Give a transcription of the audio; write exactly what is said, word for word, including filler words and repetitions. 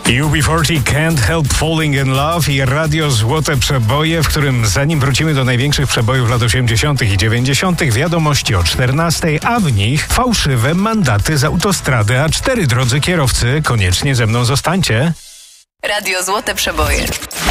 U B czterdzieści Can't Help Falling in Love i Radio Złote Przeboje, w którym zanim wrócimy do największych przebojów lat osiemdziesiątych i dziewięćdziesiątych, wiadomości o czternastej, a w nich fałszywe mandaty z autostrady A cztery. Drodzy kierowcy, koniecznie ze mną zostańcie. Radio Złote Przeboje.